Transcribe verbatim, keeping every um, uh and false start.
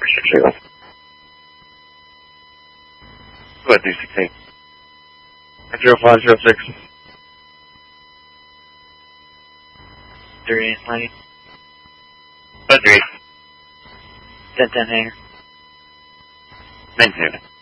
six zero. Go ahead, three sixteen. Zero five zero six. Three ninety. Go ahead, three. Ten ten hangar. Maintain it.